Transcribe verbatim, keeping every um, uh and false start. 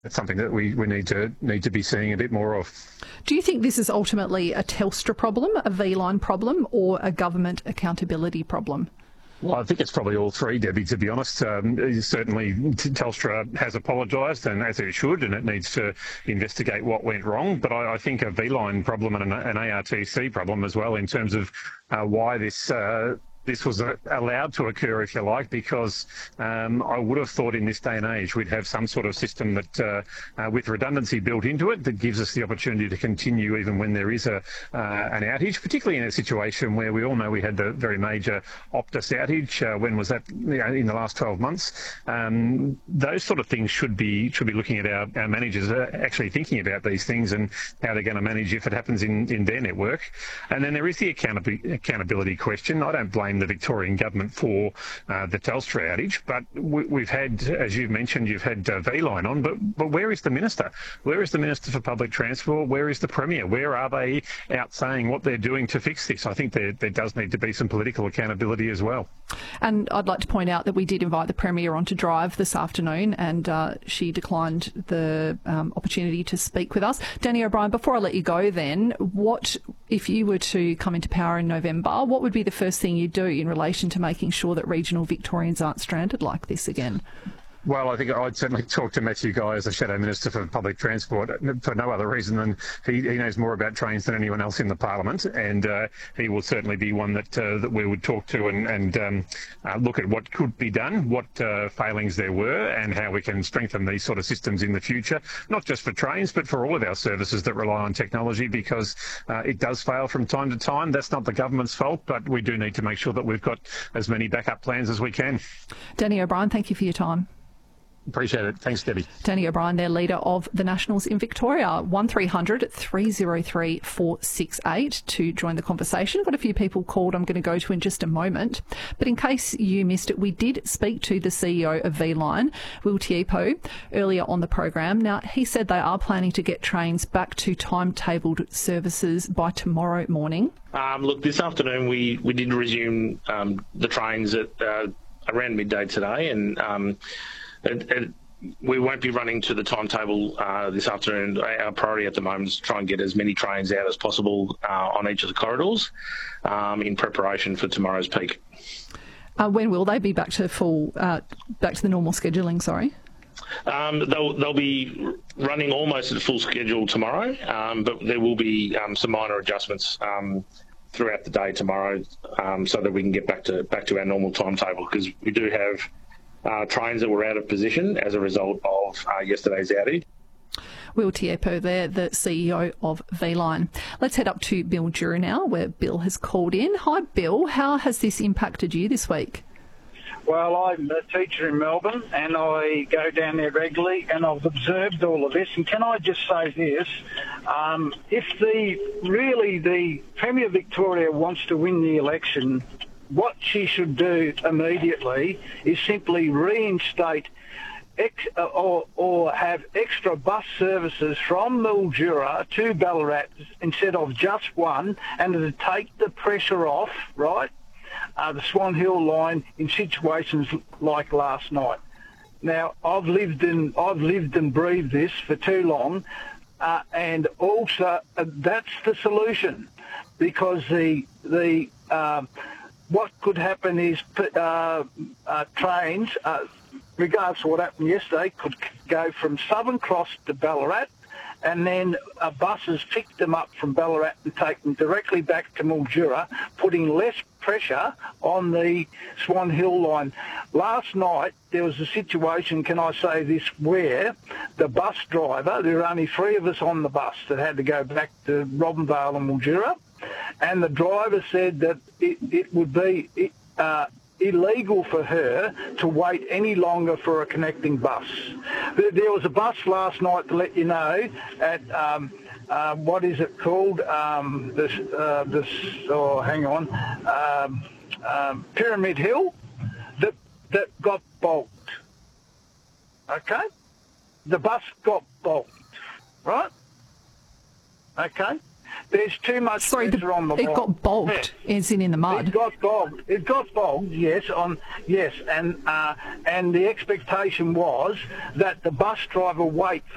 It's something that we, we need to need to be seeing a bit more of. Do you think this is ultimately a Telstra problem, a V-Line problem, or a government accountability problem? Well, I think it's probably all three, Debbie, to be honest. Um, certainly Telstra has apologised, and as it should, and it needs to investigate what went wrong. But I, I think a V-Line problem and an, an A R T C problem as well in terms of uh, why this... Uh, This was allowed to occur, if you like, because um, I would have thought in this day and age we'd have some sort of system that, uh, uh, with redundancy built into it, that gives us the opportunity to continue even when there is a uh, an outage, particularly in a situation where we all know we had the very major Optus outage. Uh, when was that? You know, in the last twelve months. Um, those sort of things should be should be looking at our, our managers uh, actually thinking about these things and how they're going to manage if it happens in, in their network. And then there is the accountability, accountability question. I don't blame the Victorian government for uh, the Telstra outage, but we, we've had, as you've mentioned, you've had uh, V-Line on, but, but where is the Minister? Where is the Minister for Public Transport? Where is the Premier? Where are they out saying what they're doing to fix this? I think there, there does need to be some political accountability as well. And I'd like to point out that we did invite the Premier on to drive this afternoon, and uh, she declined the um, opportunity to speak with us. Danny O'Brien, before I let you go then, what, if you were to come into power in November, what would be the first thing you'd do in relation to making sure that regional Victorians aren't stranded like this again? Well, I think I'd certainly talk to Matthew Guy as the Shadow Minister for Public Transport for no other reason than he, he knows more about trains than anyone else in the Parliament, and uh, he will certainly be one that uh, that we would talk to and, and um, uh, look at what could be done, what uh, failings there were, and how we can strengthen these sort of systems in the future, not just for trains, but for all of our services that rely on technology, because uh, it does fail from time to time. That's not the government's fault, but we do need to make sure that we've got as many backup plans as we can. Danny O'Brien, thank you for your time. Appreciate it. Thanks, Debbie. Danny O'Brien, their leader of the Nationals in Victoria. one three hundred, three oh three, four six eight to join the conversation. Got a few people called I'm going to go to in just a moment. But in case you missed it, we did speak to the C E O of V-Line, Will Tiepo, earlier on the program. Now, he said they are planning to get trains back to timetabled services by tomorrow morning. Um, look, this afternoon we, we did resume um, the trains at uh, around midday today, and um, It, it, we won't be running to the timetable uh, this afternoon. Our priority at the moment is to try and get as many trains out as possible uh, on each of the corridors um, in preparation for tomorrow's peak. Uh, when will they be back to full, uh, back to the normal scheduling? Sorry. Um, they'll, they'll be running almost at full schedule tomorrow, um, but there will be um, some minor adjustments um, throughout the day tomorrow, um, so that we can get back to back to our normal timetable, because we do have Uh, trains that were out of position as a result of uh, yesterday's outage. Will Tiepo there, the C E O of V-Line. Let's head up to Bill Dura now, where Bill has called in. Hi, Bill. How has this impacted you this week? Well, I'm a teacher in Melbourne, and I go down there regularly, and I've observed all of this. And can I just say this? Um, if the really the Premier Victoria wants to win the election, what she should do immediately is simply reinstate ex, or, or have extra bus services from Mildura to Ballarat instead of just one, and to take the pressure off, right, uh, the Swan Hill line in situations like last night. Now, I've lived in I've lived and breathed this for too long, uh, and also uh, that's the solution, because the the uh, what could happen is uh, uh, trains, uh, regardless of what happened yesterday, could go from Southern Cross to Ballarat, and then uh, buses pick them up from Ballarat and take them directly back to Mildura, putting less pressure on the Swan Hill line. Last night, there was a situation, can I say this, where the bus driver, there were only three of us on the bus that had to go back to Robinvale and Mildura, and the driver said that it, it would be uh, illegal for her to wait any longer for a connecting bus. There was a bus last night, to let you know, at um, uh, what is it called? Um, this, uh, this. Oh, hang on, um, um, Pyramid Hill, that that got balked. Okay, the bus got balked, right? Okay. There's too much Sorry, pressure the, on the it line. got bogged, Yeah. as in in the mud. It got bogged. It got bogged. Yes, on yes, and uh, and the expectation was that the bus driver wait.